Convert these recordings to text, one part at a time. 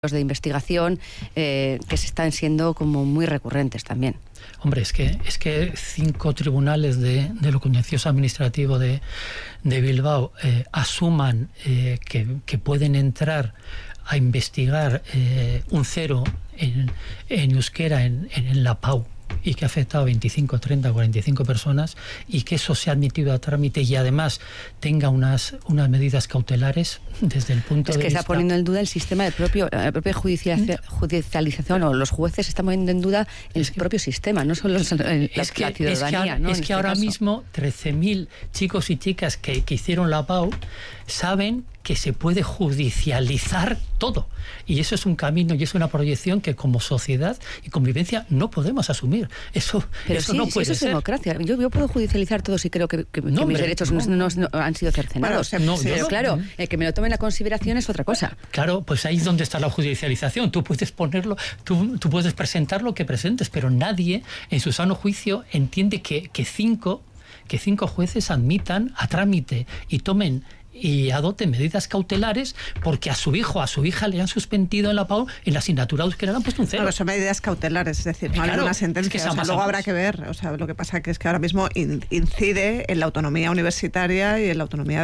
de investigación que se están siendo como muy recurrentes también. Hombre, es que 5 tribunales de lo contencioso administrativo de Bilbao asuman que pueden entrar a investigar un cero en euskera en la PAU, y que ha afectado a 25, 30, 45 personas, y que eso se ha admitido a trámite y además tenga unas medidas cautelares desde el punto de vista... Es que está poniendo en duda el sistema la propia judicialización, o los jueces están poniendo en duda el propio sistema, no solo la ciudadanía. Es que ahora mismo 13.000 chicos y chicas que hicieron la PAU saben que se puede judicializar todo, y eso es un camino y es una proyección que como sociedad y convivencia no podemos asumir. Eso no puede ser. Eso es democracia. Yo puedo judicializar todo si creo que mis derechos no han sido cercenados. Pero claro, el que me lo tome en la consideración es otra cosa. Claro, pues ahí es donde está la judicialización. Tú puedes ponerlo, tú puedes presentar lo que presentes, pero nadie en su sano juicio entiende que cinco jueces admitan a trámite y tomen y adopten medidas cautelares porque a su hijo, a su hija le han suspendido en la PAU en la asignatura que le han puesto un cero. Pero son medidas cautelares, es decir, no hay una sentencia. Es que luego habrá que ver. O sea, lo que pasa que es que ahora mismo incide en la autonomía universitaria y en la autonomía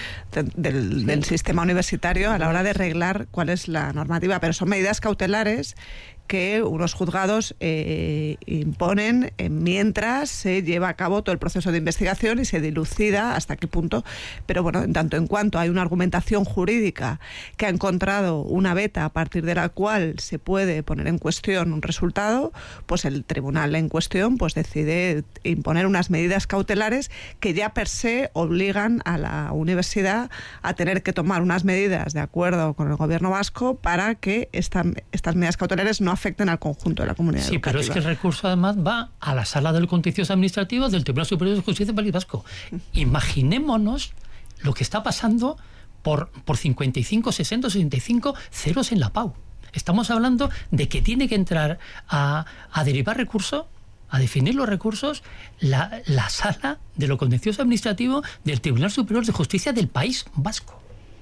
del sistema universitario a la hora de reglar cuál es la normativa. Pero son medidas cautelares que unos juzgados imponen mientras se lleva a cabo todo el proceso de investigación y se dilucida hasta qué punto. Pero bueno, en tanto en cuanto hay una argumentación jurídica que ha encontrado una veta a partir de la cual se puede poner en cuestión un resultado, pues el tribunal en cuestión pues decide imponer unas medidas cautelares que ya per se obligan a la universidad a tener que tomar unas medidas de acuerdo con el gobierno vasco para que estas medidas cautelares no afecten al conjunto de la comunidad educativa. Pero es que el recurso además va a la sala del contencioso administrativo del Tribunal Superior de Justicia del País Vasco. Imaginémonos lo que está pasando por 55, 60, 65 ceros en la PAU. Estamos hablando de que tiene que entrar a derivar recurso, a definir los recursos, la sala de lo contencioso administrativo del Tribunal Superior de Justicia del País Vasco.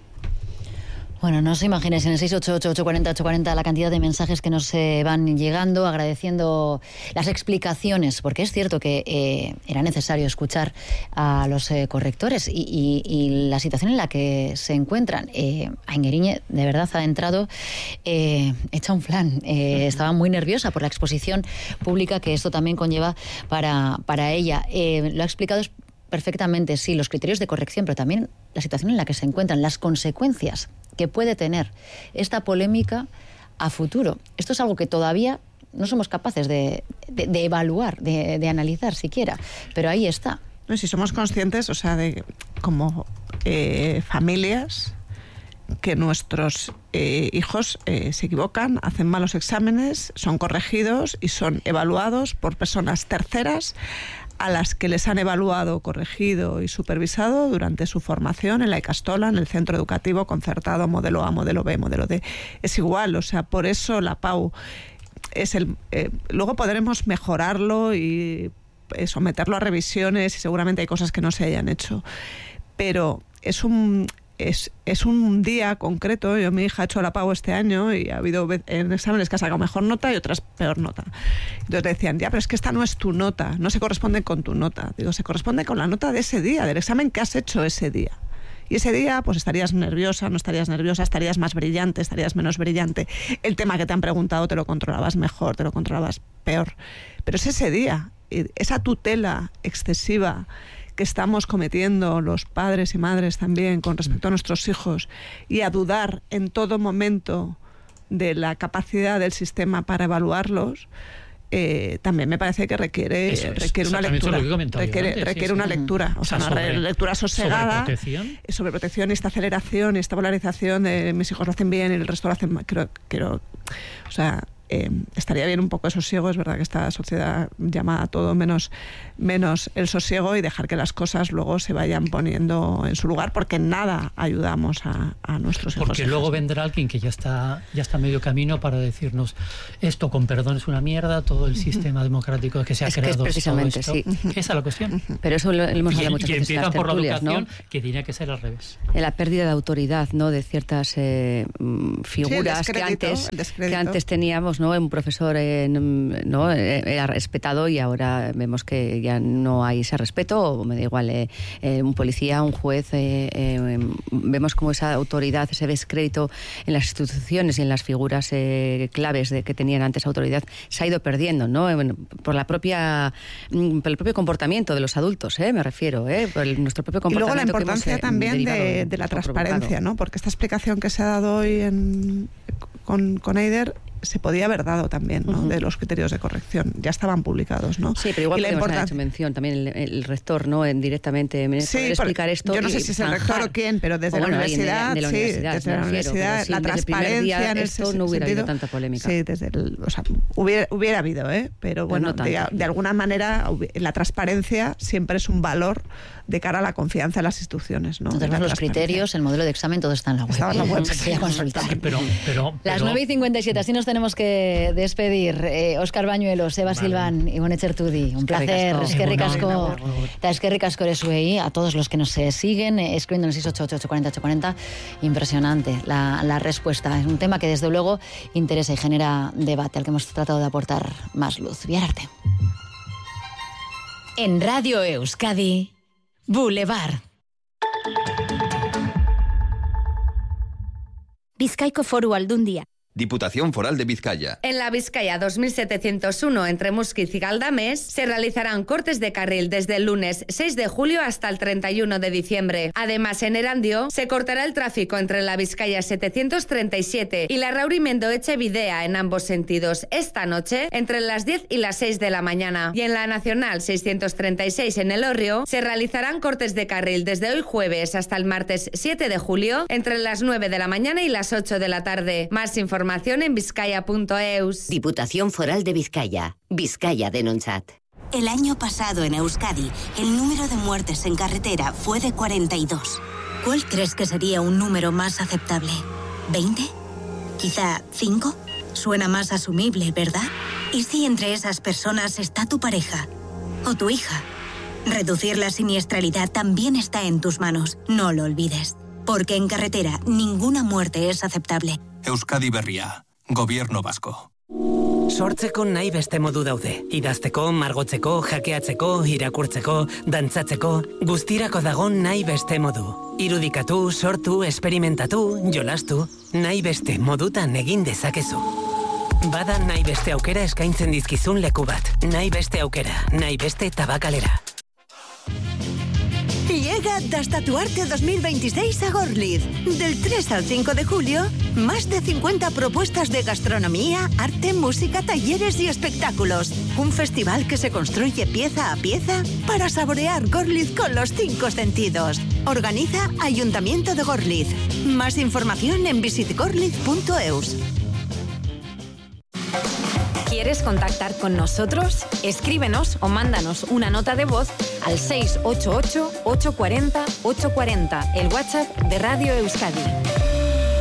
Bueno, no os imaginéis en el 688-840-840 la cantidad de mensajes que nos van llegando, agradeciendo las explicaciones, porque es cierto que era necesario escuchar a los correctores y la situación en la que se encuentran. Aingueriñe, de verdad, ha entrado hecha un flan. Estaba muy nerviosa por la exposición pública que esto también conlleva para ella. Lo ha explicado perfectamente, sí, los criterios de corrección, pero también la situación en la que se encuentran, las consecuencias que puede tener esta polémica a futuro. Esto es algo que todavía no somos capaces de evaluar, de analizar siquiera, pero ahí está. No, si somos conscientes, o sea, de como familias, que nuestros hijos se equivocan, hacen malos exámenes, son corregidos y son evaluados por personas terceras a las que les han evaluado, corregido y supervisado durante su formación en la Ikastola, en el centro educativo concertado, modelo A, modelo B, modelo D. Es igual, o sea, por eso la PAU es luego podremos mejorarlo y someterlo a revisiones y seguramente hay cosas que no se hayan hecho, pero es un día concreto. Mi hija ha hecho la PAU este año y ha habido en exámenes que ha sacado mejor nota y otras peor nota. Entonces decían, ya, pero es que esta no es tu nota, no se corresponde con tu nota. Digo, se corresponde con la nota de ese día, del examen que has hecho ese día. Y ese día, pues estarías nerviosa, no estarías nerviosa, estarías más brillante, estarías menos brillante. El tema que te han preguntado te lo controlabas mejor, te lo controlabas peor. Pero es ese día, esa tutela excesiva que estamos cometiendo los padres y madres también con respecto a nuestros hijos, y a dudar en todo momento de la capacidad del sistema para evaluarlos, también me parece que requiere una lectura. Requiere una lectura, o sea, una lectura sosegada sobre protección y esta aceleración y esta polarización de mis hijos lo hacen bien y el resto lo hacen mal. O sea, estaría bien un poco de sosiego. Es verdad que esta sociedad llama a todo menos el sosiego, y dejar que las cosas luego se vayan poniendo en su lugar, porque en nada ayudamos a nuestros hijos. Porque luego vendrá alguien que ya está medio camino para decirnos esto, con perdón, es una mierda, todo el sistema democrático que se ha creado. Precisamente, todo esto. sí. Esa es la cuestión. Pero eso lo hemos hablado muchas veces en las por la tertulias, educación, ¿no? que tenía que ser al revés. La pérdida de autoridad, ¿no?, de ciertas figuras que antes teníamos, ¿no? Un profesor no era respetado, y ahora vemos que ya no hay ese respeto, o me da igual, un policía, un juez, vemos como esa autoridad, ese descrédito en las instituciones y en las figuras claves que tenían antes autoridad se ha ido perdiendo, ¿no? Por el propio comportamiento de los adultos, me refiero, por nuestro propio comportamiento. Y luego la importancia también de la transparencia, ¿no? Porque esta explicación que se ha dado hoy con Eider se podía haber dado también, ¿no? De los criterios de corrección. Ya estaban publicados, ¿no? Sí, pero igual podemos haber hecho mención también el rector, ¿no? Directamente, poder explicar esto. Yo no sé si es el rector o quién, pero desde la universidad, la transparencia en ese no hubiera sentido, habido tanta polémica. Sí, hubiera habido, pero bueno, de alguna manera la transparencia siempre es un valor de cara a la confianza en las instituciones, ¿no? Entonces, los criterios, el modelo de examen, todo está en la web. Está en la web. Sí, a consultar. Pero, las 9:57, así nos tenemos que despedir. Óscar Bañuelos, Eva Silván, Ibone Chertudi. Un placer. Eskerrik asko. Eskerrik asko erezuei, a todos los que nos siguen, escribiendo en el 688-840-840. Impresionante la respuesta. Es un tema que desde luego interesa y genera debate, al que hemos tratado de aportar más luz. Biararte. En Radio Euskadi, Boulevard. Bizkaiko Foru Aldundia. Diputación Foral de Vizcaya. En la Vizcaya 2701, entre Muskiz y Galdames, se realizarán cortes de carril desde el lunes 6 de julio hasta el 31 de diciembre. Además, en Erandio se cortará el tráfico entre la Vizcaya 737 y la Raurimendo Echevidea en ambos sentidos esta noche entre las 10 y las 6 de la mañana. Y en la Nacional 636 en Elorrio se realizarán cortes de carril desde hoy jueves hasta el martes 7 de julio entre las 9 de la mañana y las 8 de la tarde. Más información en vizcaya.eus. Diputación Foral de Vizcaya. Vizcaya Denontzat. El año pasado en Euskadi, el número de muertes en carretera fue de 42. ¿Cuál crees que sería un número más aceptable? ¿20? ¿Quizá 5? Suena más asumible, ¿verdad? ¿Y si entre esas personas está tu pareja o tu hija? Reducir la siniestralidad también está en tus manos. No lo olvides. Porque en carretera ninguna muerte es aceptable. Euskadi Berria, Gobierno Vasco. Sortzeko nahi beste modu daude. Idazteko, margotzeko, jakeatzeko, irakurtzeko, dantzatzeko, guztirako dago nahi beste modu. Irudikatu, sortu, esperimentatu, jolastu, nahi beste modutan egin dezakezu. Bada nahi beste aukera eskaintzen dizkizun leku bat. Nahi beste aukera, nahi beste tabakalera. Llega Dastatuarte 2026 a Gorliz. Del 3 al 5 de julio, más de 50 propuestas de gastronomía, arte, música, talleres y espectáculos. Un festival que se construye pieza a pieza para saborear Gorliz con los 5 sentidos. Organiza Ayuntamiento de Gorliz. Más información en visitgorliz.eus. ¿Quieres contactar con nosotros? Escríbenos o mándanos una nota de voz al 688-840-840, el WhatsApp de Radio Euskadi.